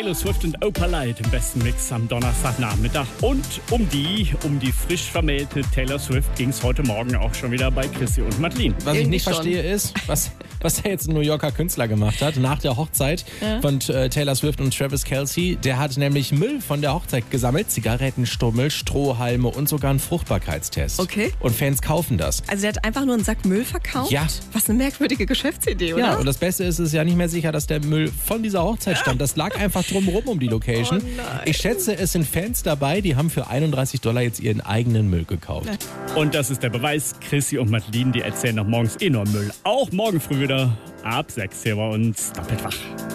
Taylor Swift und Opalite im besten Mix am Donnerstagnachmittag. Und um die frisch vermählte Taylor Swift ging es heute Morgen auch schon wieder bei Chrissy und Madeline. Was ich nicht verstehe ist, was er jetzt ein New Yorker Künstler gemacht hat nach der Hochzeit von Taylor Swift und Travis Kelce. Der hat nämlich Müll von der Hochzeit gesammelt, Zigarettenstummel, Strohhalme und sogar einen Fruchtbarkeitstest. Okay. Und Fans kaufen das. Also der hat einfach nur einen Sack Müll verkauft? Ja. Was eine merkwürdige Geschäftsidee, oder? Ja, und das Beste ist, es ist ja nicht mehr sicher, dass der Müll von dieser Hochzeit stammt. Das lag einfach drumherum um die Location. Oh nein. Ich schätze, es sind Fans dabei, die haben für $31 jetzt ihren eigenen Müll gekauft. Und das ist der Beweis. Chrissy und Madeline, die erzählen noch morgens nur Müll. Auch morgen früh wieder ab 6 hier bei uns doppelt wach.